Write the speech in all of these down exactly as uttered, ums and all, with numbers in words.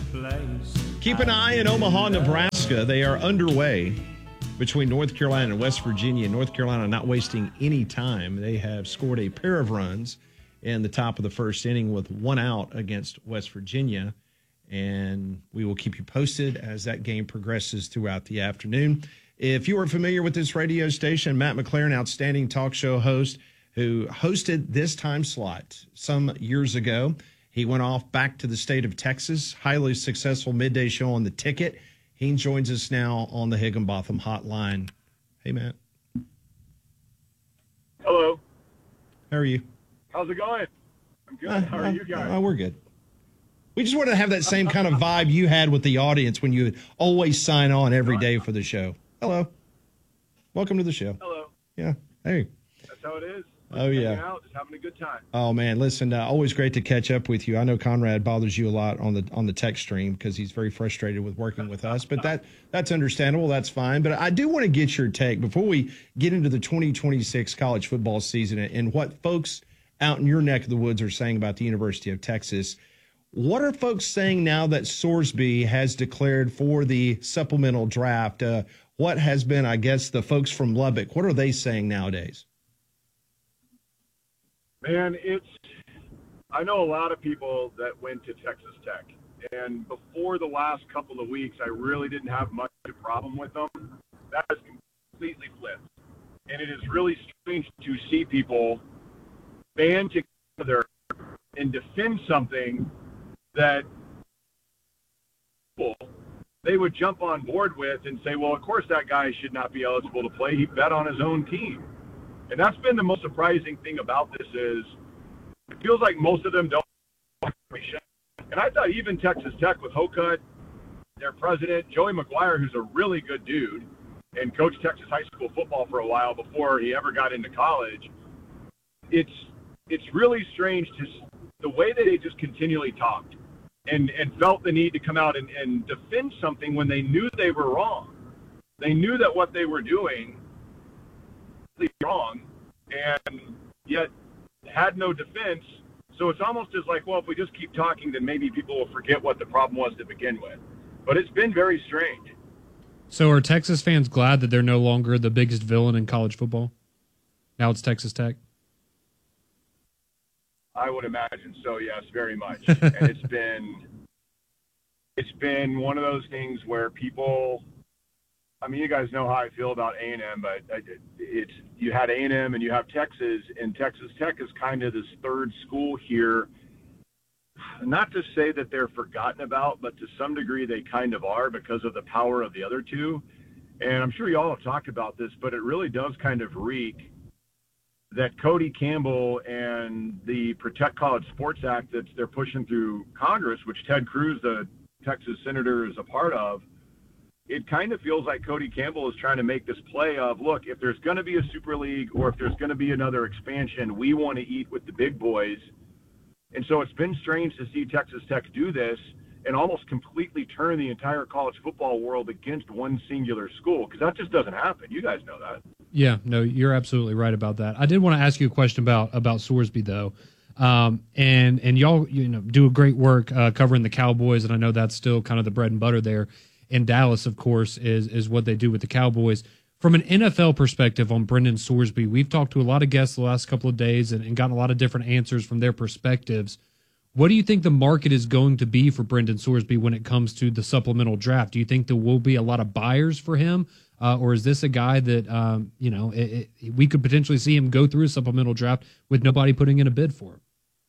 Keep an eye in Omaha, Nebraska. They are underway between North Carolina and West Virginia. North Carolina not wasting any time. They have scored a pair of runs in the top of the first inning with one out against West Virginia. And we will keep you posted as that game progresses throughout the afternoon. If you are familiar with this radio station, Matt McLaren, outstanding talk show host who hosted this time slot some years ago. He went off back to the state of Texas, highly successful midday show on The Ticket. He joins us now on the Higginbotham Hotline. Hey, Matt. Hello. How are you? How's it going? I'm good. Uh, How are uh, you guys? Uh, we're good. We just want to have that same kind of vibe you had with the audience when you would always sign on every day for the show. Hello. Welcome to the show. Hello. Yeah. Hey. That's how it is. Oh, yeah. Out, just having a good time. Oh, man. Listen, uh, always great to catch up with you. I know Conrad bothers you a lot on the on the text stream because he's very frustrated with working with us, but that that's understandable. That's fine. But I do want to get your take before we get into the twenty twenty-six college football season and what folks out in your neck of the woods are saying about the University of Texas. What are folks saying now that Sorsby has declared for the supplemental draft? Uh, what has been, I guess, the folks from Lubbock, what are they saying nowadays? Man, it's – I know a lot of people that went to Texas Tech. And before the last couple of weeks, I really didn't have much of a problem with them. That has completely flipped. And it is really strange to see people band together and defend something that they would jump on board with and say, well, of course that guy should not be eligible to play. He bet on his own team. And that's been the most surprising thing about this is it feels like most of them don't. And I thought even Texas Tech with Hokut, their president, Joey McGuire, who's a really good dude and coached Texas high school football for a while before he ever got into college, it's it's really strange to the way that they just continually talked and, and felt the need to come out and, and defend something when they knew they were wrong. They knew that what they were doing wrong and yet had no defense. So it's almost as like, well, if we just keep talking, then maybe people will forget what the problem was to begin with. But it's been very strange. So are Texas fans glad that they're no longer the biggest villain in college football? Now it's Texas Tech? I would imagine so, yes, very much. And it's been it's been one of those things where people – I mean, you guys know how I feel about A and M, but it's you had A and M and you have Texas, and Texas Tech is kind of this third school here. Not to say that they're forgotten about, but to some degree they kind of are because of the power of the other two. And I'm sure you all have talked about this, but it really does kind of reek that Cody Campbell and the Protect College Sports Act that they're pushing through Congress, which Ted Cruz, the Texas senator, is a part of, it kind of feels like Cody Campbell is trying to make this play of, look, if there's going to be a Super League or if there's going to be another expansion, we want to eat with the big boys. And so it's been strange to see Texas Tech do this and almost completely turn the entire college football world against one singular school, because that just doesn't happen. You guys know that. Yeah, no, you're absolutely right about that. I did want to ask you a question about about Sorsby, though. Um, and and y'all, you know, do a great work uh, covering the Cowboys, and I know that's still kind of the bread and butter there. In Dallas, of course, is is what they do with the Cowboys. From an N F L perspective on Brendan Sorsby, we've talked to a lot of guests the last couple of days and, and gotten a lot of different answers from their perspectives. What do you think the market is going to be for Brendan Sorsby when it comes to the supplemental draft? Do you think there will be a lot of buyers for him, uh, or is this a guy that um, you know it, it, we could potentially see him go through a supplemental draft with nobody putting in a bid for him?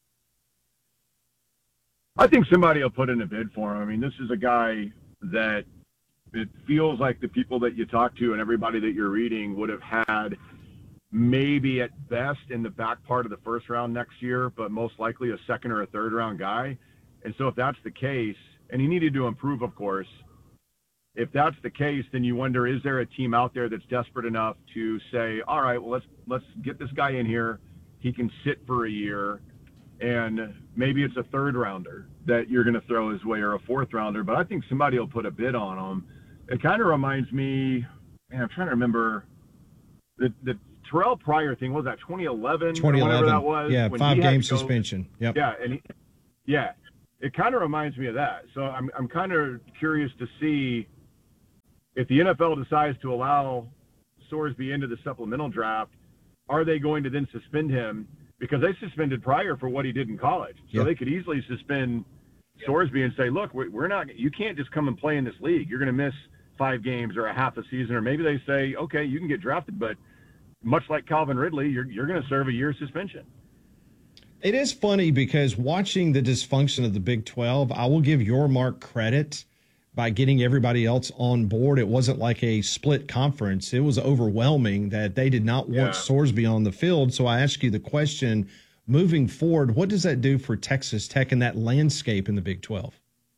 I think somebody will put in a bid for him. I mean, this is a guy that it feels like the people that you talk to and everybody that you're reading would have had maybe at best in the back part of the first round next year, but most likely a second or a third round guy. And so if that's the case, and he needed to improve, of course, if that's the case, then you wonder, is there a team out there that's desperate enough to say, all right, well, let's, let's get this guy in here. He can sit for a year. And maybe it's a third rounder that you're going to throw his way or a fourth rounder, but I think somebody will put a bid on him. It kind of reminds me, man, I'm trying to remember the, the Terrell Pryor thing. What was that, twenty eleven? twenty eleven. Whatever that was. Yeah, when five game go, suspension. Yep. Yeah, and he, yeah, it kind of reminds me of that. So I'm I'm kind of curious to see if the N F L decides to allow Sorsby into the supplemental draft, are they going to then suspend him? Because they suspended Pryor for what he did in college. So yeah. they could easily suspend Sorsby and say, look, we're not, you can't just come and play in this league. You're going to miss five games or a half a season. Or maybe they say, okay, you can get drafted, but much like Calvin Ridley, you're, you're going to serve a year suspension. It is funny because watching the dysfunction of the Big twelve, I will give your Mark credit by getting everybody else on board. It wasn't like a split conference. It was overwhelming that they did not want Yeah. Sorsby on the field. So I ask you the question, moving forward, what does that do for Texas Tech and that landscape in the Big twelve?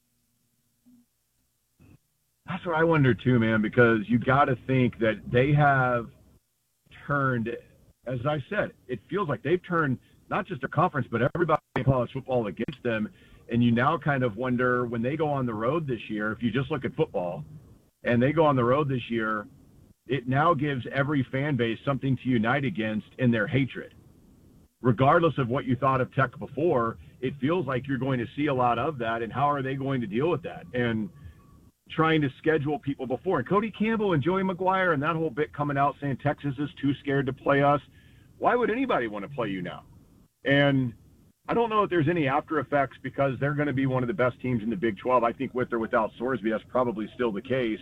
That's what I wonder too, man, because you got to think that they have turned, as I said, it feels like they've turned not just their conference, but everybody in college football against them. And you now kind of wonder when they go on the road this year, if you just look at football and they go on the road this year, it now gives every fan base something to unite against in their hatred. Regardless of what you thought of Tech before, it feels like you're going to see a lot of that. And how are they going to deal with that? And trying to schedule people before. And Cody Campbell and Joey McGuire and that whole bit coming out saying Texas is too scared to play us. Why would anybody want to play you now? And I don't know if there's any after effects because they're going to be one of the best teams in the Big twelve. I think with or without Sorsby, that's probably still the case.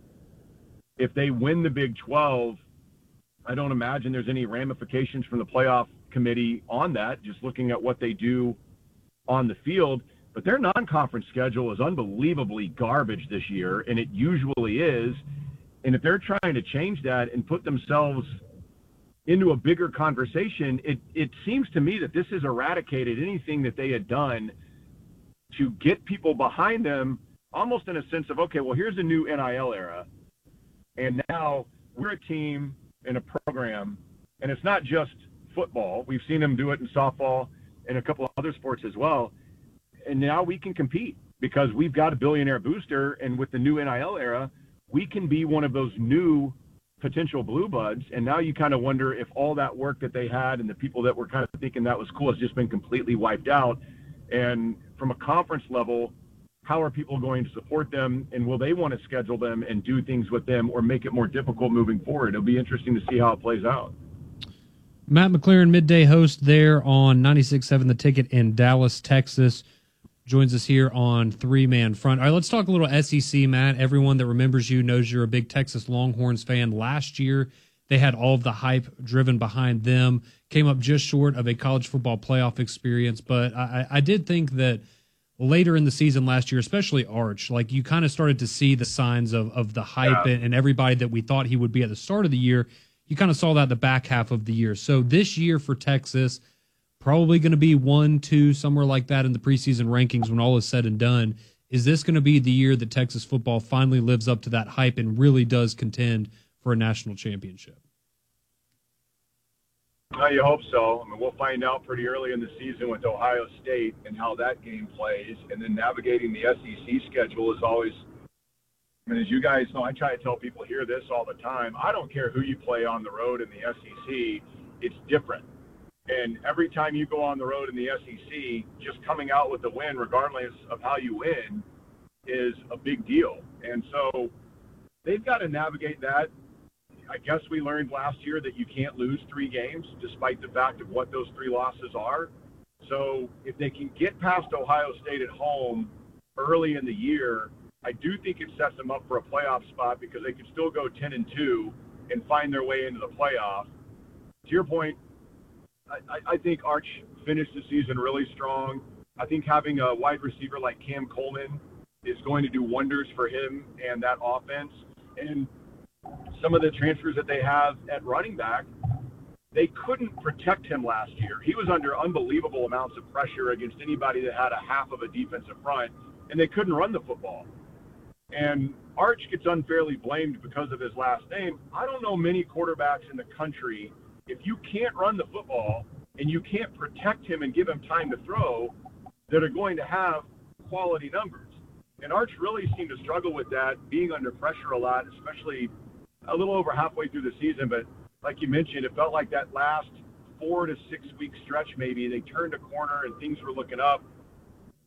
If they win the Big twelve, I don't imagine there's any ramifications from the playoff committee on that, just looking at what they do on the field. But their non-conference schedule is unbelievably garbage this year, and it usually is. And if they're trying to change that and put themselves into a bigger conversation, it, it seems to me that this has eradicated anything that they had done to get people behind them, almost in a sense of, okay, well, here's a new N I L era, and now we're a team and a program, and it's not just football. We've seen them do it in softball and a couple of other sports as well, and now we can compete because we've got a billionaire booster, and with the new N I L era, we can be one of those new potential blue buds. And now you kind of wonder if all that work that they had and the people that were kind of thinking that was cool has just been completely wiped out. And from a conference level, how are people going to support them, and will they want to schedule them and do things with them or make it more difficult moving forward? It'll be interesting to see how it plays out. Matt McLaren, midday host there on ninety-six point seven The Ticket in Dallas, Texas, joins us here on Three Man Front. All right, let's talk a little S E C, Matt. Everyone that remembers you knows you're a big Texas Longhorns fan. Last year, they had all of the hype driven behind them, came up just short of a college football playoff experience. But I, I did think that later in the season last year, especially Arch, like you kind of started to see the signs of, of the hype, yeah. and, and everybody that we thought he would be at the start of the year. You kind of saw that the back half of the year. So this year for Texas, probably going to be one, two, somewhere like that in the preseason rankings when all is said and done. Is this going to be the year that Texas football finally lives up to that hype and really does contend for a national championship? Well, you hope so. I mean, we'll find out pretty early in the season with Ohio State and how that game plays. And then navigating the S E C schedule is always, I mean, as you guys know, I try to tell people hear this all the time. I don't care who you play on the road in the S E C. It's different. And every time you go on the road in the S E C, just coming out with a win, regardless of how you win, is a big deal. And so they've got to navigate that. I guess we learned last year that you can't lose three games, despite the fact of what those three losses are. So if they can get past Ohio State at home early in the year, I do think it sets them up for a playoff spot because they can still go ten and two and find their way into the playoff. To your point, I, I think Arch finished the season really strong. I think having a wide receiver like Cam Coleman is going to do wonders for him and that offense. And some of the transfers that they have at running back, they couldn't protect him last year. He was under unbelievable amounts of pressure against anybody that had a half of a defensive front, and they couldn't run the football. And Arch gets unfairly blamed because of his last name. I don't know many quarterbacks in the country, if you can't run the football and you can't protect him and give him time to throw, that are going to have quality numbers. And Arch really seemed to struggle with that, being under pressure a lot, especially a little over halfway through the season. But like you mentioned, it felt like that last four to six week stretch maybe, they turned a corner and things were looking up.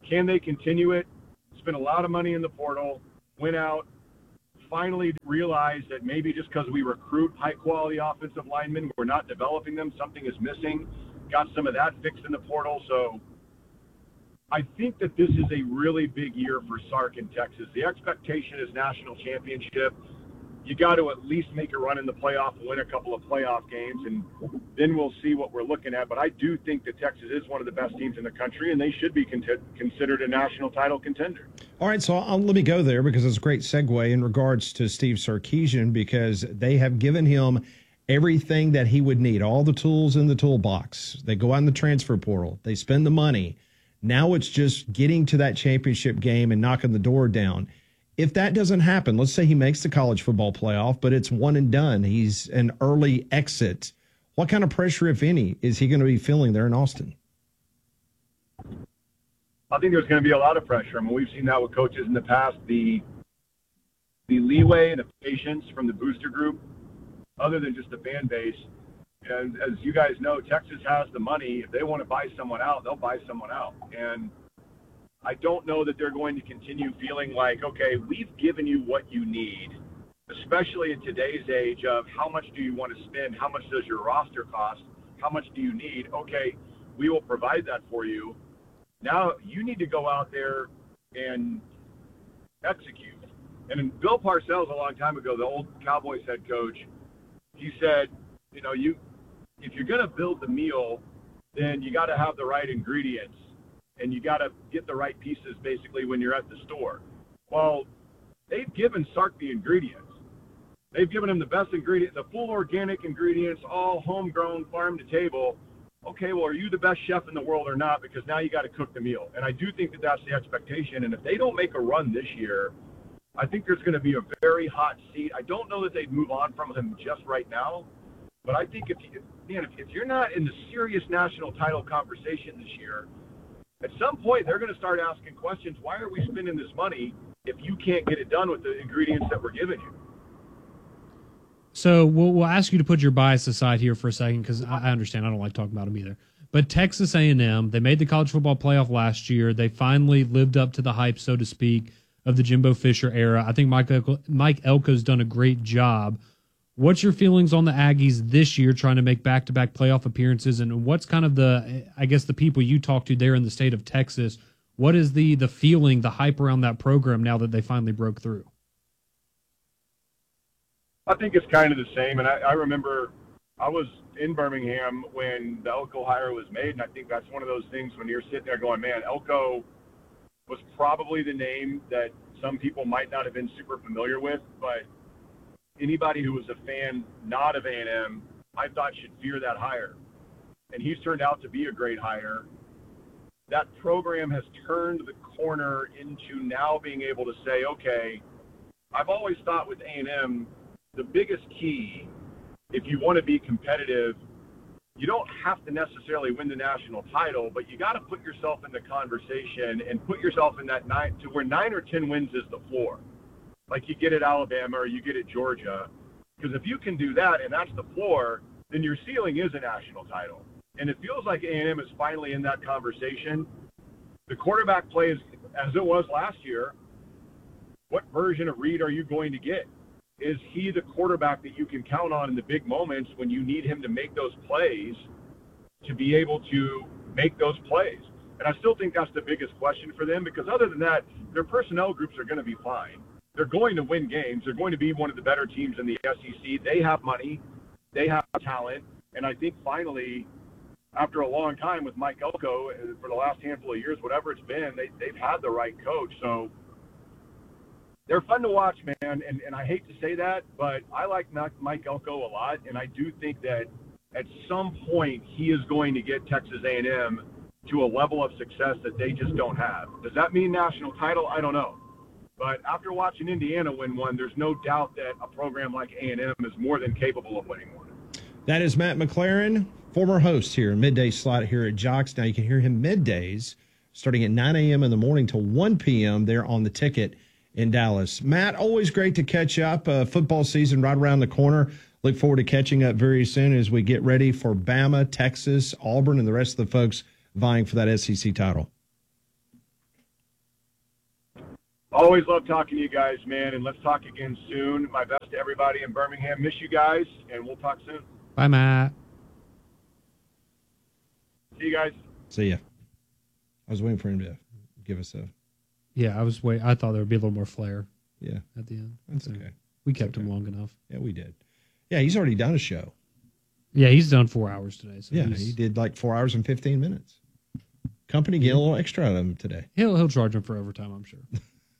Can they continue it? Spend a lot of money in the portal, went out, finally realized that maybe just because we recruit high-quality offensive linemen, we're not developing them, something is missing. Got some of that fixed in the portal. So I think that this is a really big year for Sark in Texas. The expectation is national championship. You got to at least make a run in the playoff and win a couple of playoff games, and then we'll see what we're looking at. But I do think that Texas is one of the best teams in the country, and they should be con- considered a national title contender. All right, so I'll, let me go there because it's a great segue in regards to Steve Sarkisian, because they have given him everything that he would need, all the tools in the toolbox. They go out in the transfer portal. They spend the money. Now it's just getting to that championship game and knocking the door down. If that doesn't happen, let's say he makes the college football playoff, but it's one and done. He's an early exit. What kind of pressure, if any, is he going to be feeling there in Austin? I think there's going to be a lot of pressure. I mean, we've seen that with coaches in the past. The the leeway and the patience from the booster group, other than just the fan base. And as you guys know, Texas has the money. If they want to buy someone out, they'll buy someone out. And I don't know that they're going to continue feeling like, okay, we've given you what you need, especially in today's age of how much do you want to spend? How much does your roster cost? How much do you need? Okay, we will provide that for you. Now you need to go out there and execute. And in Bill Parcells a long time ago, the old Cowboys head coach, he said, you know, you if you're going to build the meal, then you got to have the right ingredients. And you got to get the right pieces basically when you're at the store. Well, they've given Sark the ingredients. They've given him the best ingredients, the full organic ingredients, all homegrown, farm to table. Okay, well, are you the best chef in the world or not? Because now you got to cook the meal. And I do think that that's the expectation. And if they don't make a run this year, I think there's going to be a very hot seat. I don't know that they'd move on from him just right now. But I think if, you, man, if, if you're not in the serious national title conversation this year, at some point, they're going to start asking questions. Why are we spending this money if you can't get it done with the ingredients that we're giving you? So we'll, we'll ask you to put your bias aside here for a second, because I, I understand I don't like talking about them either. But Texas A and M, they made the college football playoff last year. They finally lived up to the hype, so to speak, of the Jimbo Fisher era. I think Mike Elko, Mike Elko's done a great job. What's your feelings on the Aggies this year trying to make back-to-back playoff appearances, and what's kind of the, I guess, the people you talk to there in the state of Texas, what is the the feeling, the hype around that program now that they finally broke through? I think it's kind of the same, and I, I remember I was in Birmingham when the Elko hire was made, and I think that's one of those things when you're sitting there going, man, Elko was probably the name that some people might not have been super familiar with, but anybody who was a fan not of A and M, I thought should fear that hire. And he's turned out to be a great hire. That program has turned the corner into now being able to say, okay, I've always thought with A and M, the biggest key, if you want to be competitive, you don't have to necessarily win the national title, but you got to put yourself in the conversation and put yourself in that nine to where nine or ten wins is the floor. Like you get at Alabama or you get at Georgia. Because if you can do that and that's the floor, then your ceiling is a national title. And it feels like A and M is finally in that conversation. The quarterback play is, as it was last year, what version of Reed are you going to get? Is he the quarterback that you can count on in the big moments when you need him to make those plays to be able to make those plays? And I still think that's the biggest question for them, because other than that, their personnel groups are going to be fine. They're going to win games. They're going to be one of the better teams in the S E C. They have money. They have talent. And I think finally, after a long time with Mike Elko, for the last handful of years, whatever it's been, they, they've had the right coach. So they're fun to watch, man. And, and I hate to say that, but I like Mike Elko a lot. And I do think that at some point he is going to get Texas A and M to a level of success that they just don't have. Does that mean national title? I don't know. But after watching Indiana win one, there's no doubt that a program like A and M is more than capable of winning one. That is Matt McLaren, former host here in Midday Slot here at Jocks. Now you can hear him middays starting at nine a.m. in the morning till one p.m. there on the Ticket in Dallas. Matt, always great to catch up. Uh, football season right around the corner. Look forward to catching up very soon as we get ready for Bama, Texas, Auburn, and the rest of the folks vying for that S E C title. Always love talking to you guys, man, and let's talk again soon. My best to everybody in Birmingham. Miss you guys, and we'll talk soon. Bye, Matt. See you guys. See ya. I was waiting for him to give us a... Yeah, I was wait. I thought there would be a little more flair. Yeah. At the end. That's okay. We kept okay. him long enough. Yeah, we did. Yeah, he's already done a show. Yeah, he's done four hours today. So yeah, he's... he did like four hours and fifteen minutes. Company getting a little extra out of him today. He'll he'll charge him for overtime, I'm sure.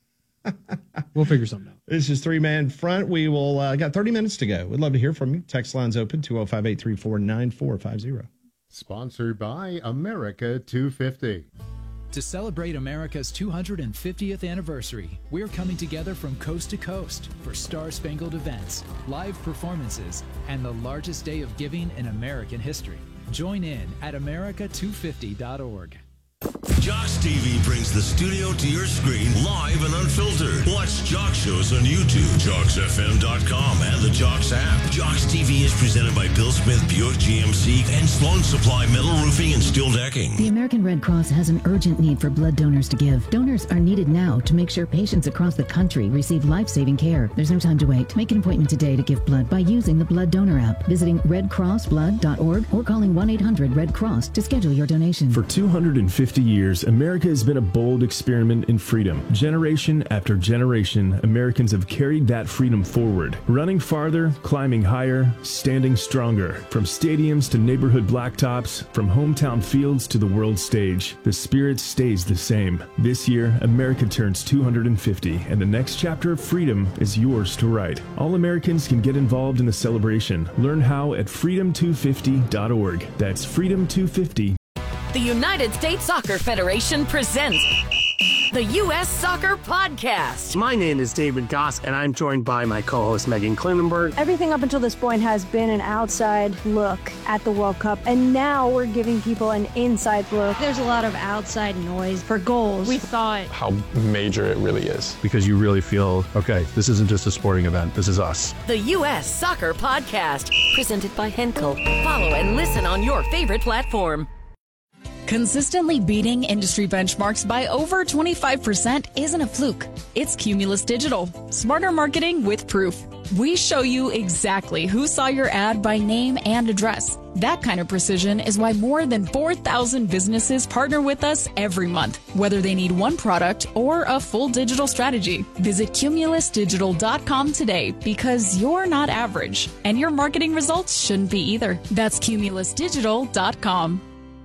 We'll figure something out. This is Three Man Front. We will uh, got thirty minutes to go. We'd love to hear from you. Text lines open two oh five, eight three four, nine four five zero. Sponsored by America two fifty. To celebrate America's two hundred fiftieth anniversary, we're coming together from coast to coast for star-spangled events, live performances, and the largest day of giving in American history. Join in at America two fifty dot org. Jocks T V brings the studio to your screen live and unfiltered. Watch Jock shows on YouTube, jocks f m dot com, and the Jocks app. Jocks T V is presented by Bill Smith Buick G M C and Sloan Supply Metal Roofing and Steel Decking. The American Red Cross has an urgent need for blood donors to give. Donors are needed now to make sure patients across the country receive life-saving care. There's no time to wait. Make an appointment today to give blood by using the Blood Donor app, visiting red cross blood dot org, or calling one eight hundred red cross to schedule your donation. For two hundred fifty years, America has been a bold experiment in freedom. Generation after generation, Americans have carried that freedom forward, running farther, climbing higher, standing stronger. From stadiums to neighborhood blacktops, from hometown fields to the world stage, the spirit stays the same. This year, America turns two hundred fifty, and the next chapter of freedom is yours to write. All Americans can get involved in the celebration. Learn how at freedom two fifty dot org. That's freedom two fifty. The United States Soccer Federation presents the U S Soccer Podcast. My name is David Goss, and I'm joined by my co-host Megan Klinenberg. Everything up until this point has been an outside look at the World Cup, and now we're giving people an inside look. There's a lot of outside noise for goals. We thought how major it really is. Because you really feel, okay, this isn't just a sporting event, this is us. The U S Soccer Podcast, presented by Henkel. Follow and listen on your favorite platform. Consistently beating industry benchmarks by over twenty-five percent isn't a fluke. It's Cumulus Digital. Smarter marketing with proof. We show you exactly who saw your ad by name and address. That kind of precision is why more than four thousand businesses partner with us every month, whether they need one product or a full digital strategy. Visit cumulus digital dot com today, because you're not average, and your marketing results shouldn't be either. That's cumulus digital dot com.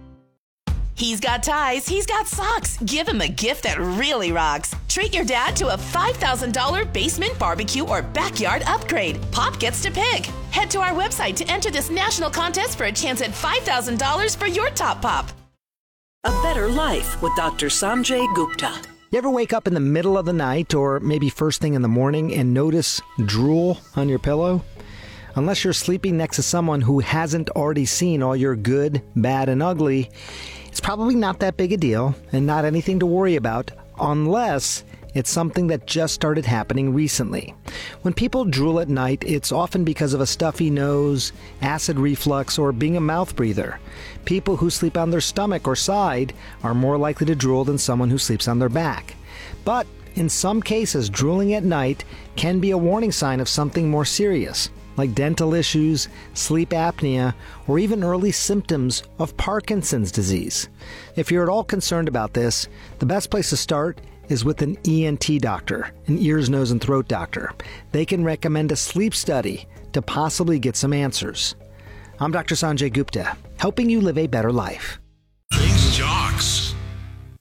He's got ties, he's got socks. Give him a gift that really rocks. Treat your dad to a five thousand dollars basement, barbecue, or backyard upgrade. Pop gets to pick. Head to our website to enter this national contest for a chance at five thousand dollars for your top pop. A Better Life with Doctor Sanjay Gupta. You ever wake up in the middle of the night or maybe first thing in the morning and notice drool on your pillow? Unless you're sleeping next to someone who hasn't already seen all your good, bad, and ugly, it's probably not that big a deal and not anything to worry about, unless it's something that just started happening recently. When people drool at night, it's often because of a stuffy nose, acid reflux, or being a mouth breather. People who sleep on their stomach or side are more likely to drool than someone who sleeps on their back. But in some cases, drooling at night can be a warning sign of something more serious, like dental issues, sleep apnea, or even early symptoms of Parkinson's disease. If you're at all concerned about this, the best place to start is with an E N T doctor, an ears, nose, and throat doctor. They can recommend a sleep study to possibly get some answers. I'm Doctor Sanjay Gupta, helping you live a better life. Things Jock.